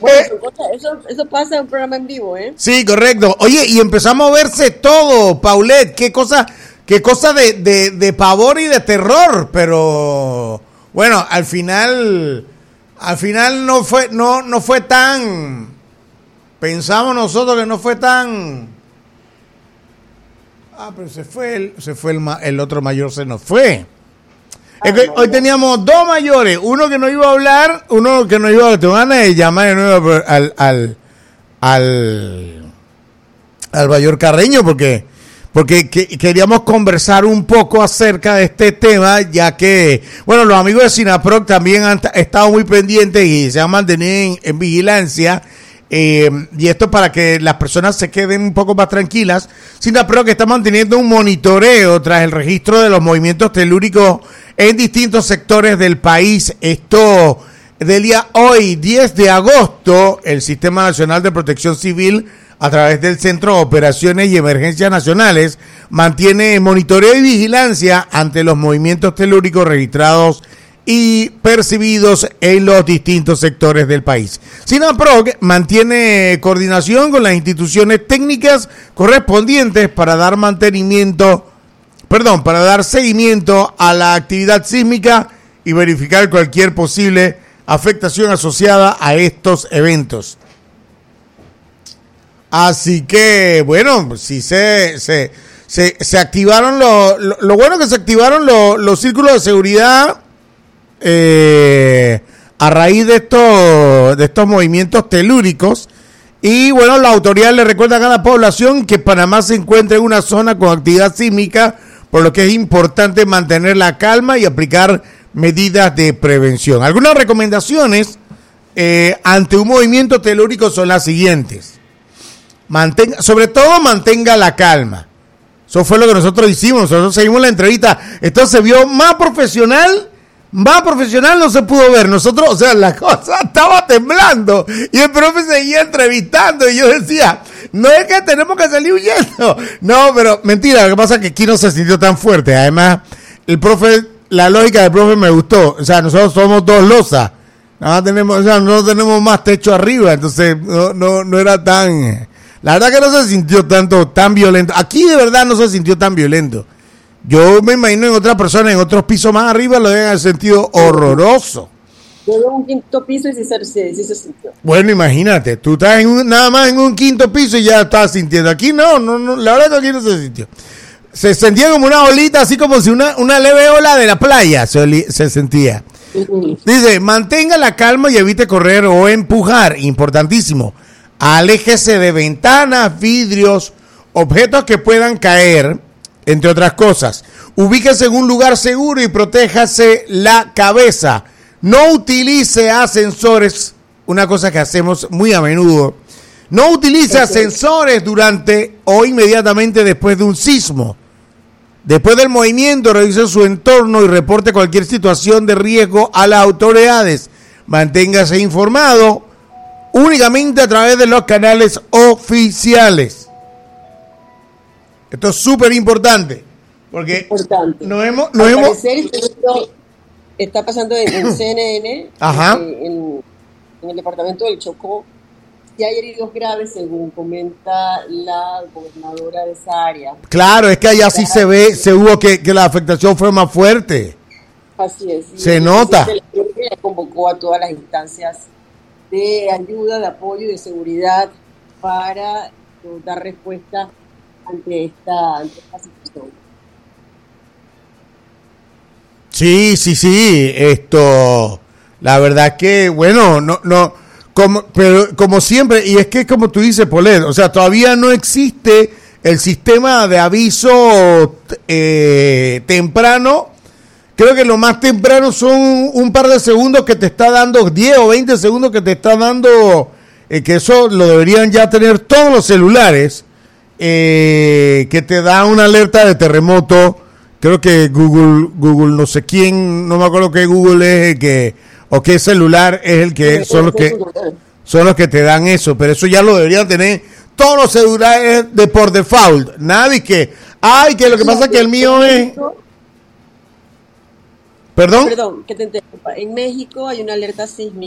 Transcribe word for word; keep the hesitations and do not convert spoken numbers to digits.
Bueno, son cosas- eso, eso pasa en un programa en vivo, ¿eh? Sí, correcto. Oye, y empezamos a verse todo, Paulette. Qué cosa, qué cosa de, de, de pavor y de terror. Pero bueno, al final, al final no fue, no, no fue tan. Pensamos nosotros que no fue tan. Ah, pero se fue el, se fue el, ma- el otro mayor, se nos fue. Es que hoy teníamos dos mayores, uno que no iba a hablar, uno que no iba a hablar. Te van a llamar de nuevo al, al, al, al mayor Carreño porque, porque que- queríamos conversar un poco acerca de este tema, ya que, bueno, los amigos de Sinaproc también han t- estado muy pendientes y se han mantenido en, en vigilancia. Eh, y esto para que las personas se queden un poco más tranquilas. Sinaproc está manteniendo un monitoreo tras el registro de los movimientos telúricos en distintos sectores del país. Esto del día hoy, diez de agosto, el Sistema Nacional de Protección Civil, a través del Centro de Operaciones y Emergencias Nacionales, mantiene monitoreo y vigilancia ante los movimientos telúricos registrados y percibidos en los distintos sectores del país. Sinaproc mantiene coordinación con las instituciones técnicas correspondientes para dar mantenimiento, perdón, para dar seguimiento a la actividad sísmica y verificar cualquier posible afectación asociada a estos eventos. Así que, bueno, si se, se, se, se activaron los, lo, lo bueno que se activaron los, los círculos de seguridad Eh, a raíz de estos de estos movimientos telúricos. Y bueno, la autoridad le recuerda a la población que Panamá se encuentra en una zona con actividad sísmica, por lo que es importante mantener la calma y aplicar medidas de prevención. Algunas recomendaciones eh, ante un movimiento telúrico son las siguientes: mantenga, sobre todo mantenga la calma. Eso fue lo que nosotros hicimos. Nosotros seguimos la entrevista. Esto se vio más profesional. Más profesional no se pudo ver. Nosotros, o sea, la cosa estaba temblando y el profe seguía entrevistando y yo decía, no es que tenemos que salir huyendo. No, pero mentira, lo que pasa es que aquí no se sintió tan fuerte. Además, el profe, la lógica del profe me gustó. O sea, nosotros somos dos losas. Nada más tenemos, o sea, no tenemos más techo arriba, entonces no, no, no era tan... La verdad que no se sintió tanto, tan violento. Aquí de verdad no se sintió tan violento. Yo me imagino en otras personas, en otros pisos más arriba, lo deben haber sentido horroroso. Yo veo un quinto piso y sí se, sí, sí se sintió. Bueno, imagínate, tú estás en un, nada más en un quinto piso y ya estás sintiendo. Aquí no, no, no, la verdad que aquí no se sintió. Se sentía como una olita, así como si una, una leve ola de la playa se, oli, se sentía. Uh-huh. Dice, mantenga la calma y evite correr o empujar, importantísimo. Aléjese de ventanas, vidrios, objetos que puedan caer, entre otras cosas. Ubíquese en un lugar seguro y protéjase la cabeza. No utilice ascensores, una cosa que hacemos muy a menudo. No utilice ascensores durante o inmediatamente después de un sismo. Después del movimiento, revise su entorno y reporte cualquier situación de riesgo a las autoridades. Manténgase informado únicamente a través de los canales oficiales. Esto es súper importante, porque importante. nos hemos... Nos Al hemos... parecer, esto está pasando en, en C N N, Ajá. En, en, en el departamento del Chocó. Y hay heridos graves, según comenta la gobernadora de esa área. Claro, es que allá sí se ve, se hubo que, que la afectación fue más fuerte. Así es. Se nota. La convocó a todas las instancias de ayuda, de apoyo y de seguridad para dar respuesta ante esta, ante esta situación. Sí, sí, sí, esto, la verdad que, bueno, no, no, como, pero como siempre, y es que como tú dices, Paulette, o sea, todavía no existe el sistema de aviso eh, temprano. Creo que lo más temprano son un par de segundos que te está dando, diez o veinte segundos que te está dando, eh, que eso lo deberían ya tener todos los celulares. Eh, que te da una alerta de terremoto. Creo que Google, Google no sé quién, no me acuerdo qué Google es el que, o qué celular es el que, son los que, son los que te dan eso, pero eso ya lo deberían tener todos los celulares de por default. Nadie que, ay, que lo que pasa es que el mío es... ¿Perdón? Perdón, que te interrumpa. En México hay una alerta sísmica